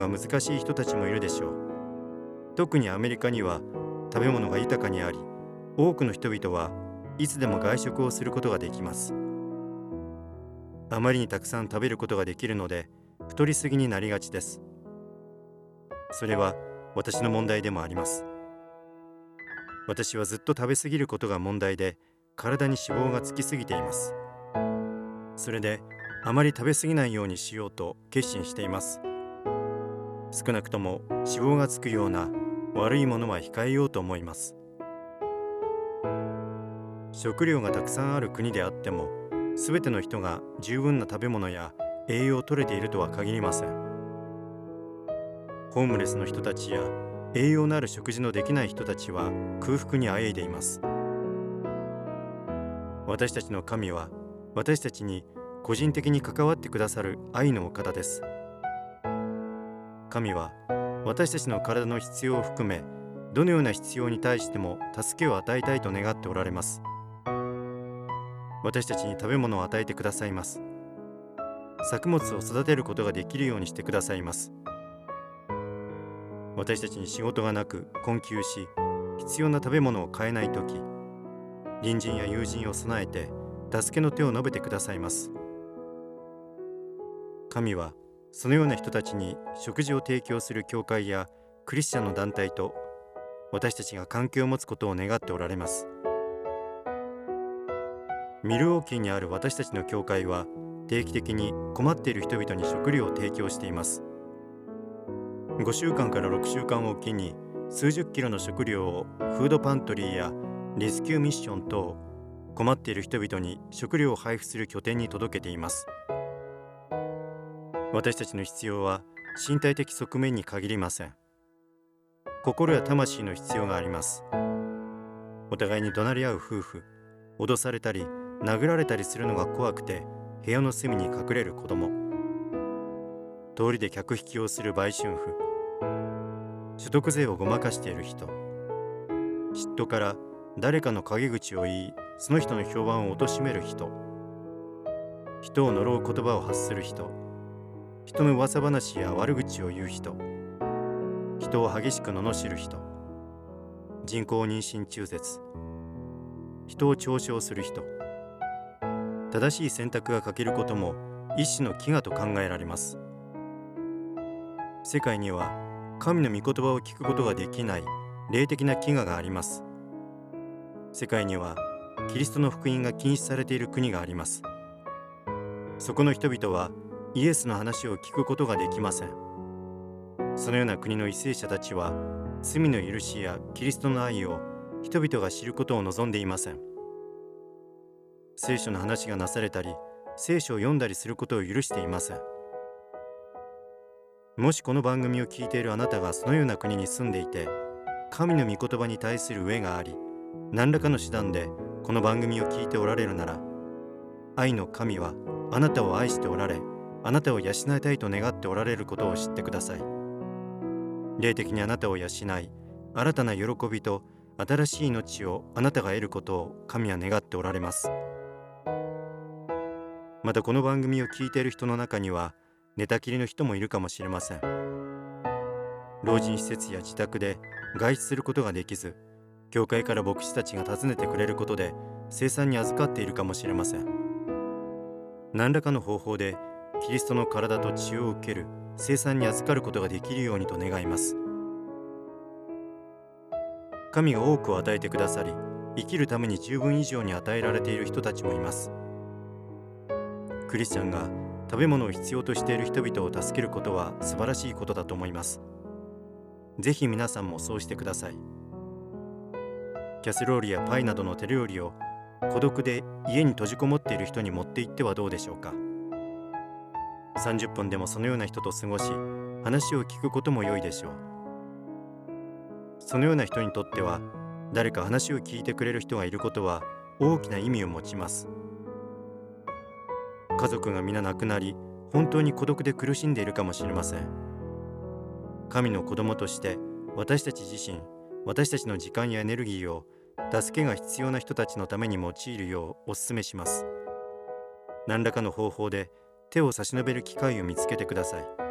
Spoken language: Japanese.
が難しい人たちもいるでしょう。特にアメリカには食べ物が豊かにあり、多くの人々はいつでも外食をすることができます。あまりにたくさん食べることができるので、太りすぎになりがちです。それは私の問題でもあります。私はずっと食べ過ぎることが問題で、体に脂肪がつきすぎています。それで、あまり食べ過ぎないようにしようと決心しています。少なくとも脂肪がつくような悪いものは控えようと思います。食料がたくさんある国であっても、すべての人が十分な食べ物や栄養を取れているとは限りません。ホームレスの人たちや栄養のある食事のできない人たちは空腹にあえいでいます。私たちの神は私たちに個人的に関わってくださる愛のお方です。神は私たちの体の必要を含め、どのような必要に対しても助けを与えたいと願っておられます。私たちに食べ物を与えてくださいます。作物を育てることができるようにしてくださいます。私たちに仕事がなく困窮し、必要な食べ物を買えないとき、隣人や友人を備えて助けの手を述べてくださいます。神はそのような人たちに食事を提供する教会やクリスチャンの団体と私たちが関係を持つことを願っておられます。ミルウォーキーにある私たちの教会は定期的に困っている人々に食料を提供しています。5週間から6週間おきに数十キロの食料をフードパントリーやレスキューミッション等、困っている人々に食料を配布する拠点に届けています。私たちの必要は身体的側面に限りません。心や魂の必要があります。お互いに怒鳴り合う夫婦、脅されたり殴られたりするのが怖くて部屋の隅に隠れる子供、通りで客引きをする売春婦、所得税をごまかしている人、嫉妬から誰かの陰口を言い、その人の評判を貶める人、人を呪う言葉を発する人、人の噂話や悪口を言う人、人を激しく罵る人、人工妊娠中絶、人を嘲笑する人、正しい選択が欠けることも一種の飢餓と考えられます。世界には神の御言葉を聞くことができない霊的な飢餓があります。世界にはキリストの福音が禁止されている国があります。そこの人々はイエスの話を聞くことができません。そのような国の為政者たちは罪の許しやキリストの愛を人々が知ることを望んでいません。聖書の話がなされたり、聖書を読んだりすることを許していません。もしこの番組を聞いているあなたがそのような国に住んでいて、神の御言葉に対する飢えがあり、何らかの手段でこの番組を聞いておられるなら、愛の神はあなたを愛しておられ、あなたを養いたいと願っておられることを知ってください。霊的にあなたを養い、新たな喜びと新しい命をあなたが得ることを神は願っておられます。またこの番組を聞いている人の中には寝たきりの人もいるかもしれません。老人施設や自宅で外出することができず、教会から牧師たちが訪ねてくれることで聖餐に預かっているかもしれません。何らかの方法でキリストの体と血を受ける聖餐に預かることができるようにと願います。神が多くを与えてくださり、生きるために十分以上に与えられている人たちもいます。クリスチャンが食べ物を必要としている人々を助けることは素晴らしいことだと思います。ぜひ皆さんもそうしてください。キャセロールやパイなどの手料理を孤独で家に閉じこもっている人に持って行ってはどうでしょうか。30分でもそのような人と過ごし、話を聞くことも良いでしょう。そのような人にとっては、誰か話を聞いてくれる人がいることは大きな意味を持ちます。家族が皆亡くなり、本当に孤独で苦しんでいるかもしれません。神の子供として私たち自身、私たちの時間やエネルギーを助けが必要な人たちのために用いるようお勧めします。何らかの方法で手を差し伸べる機会を見つけてください。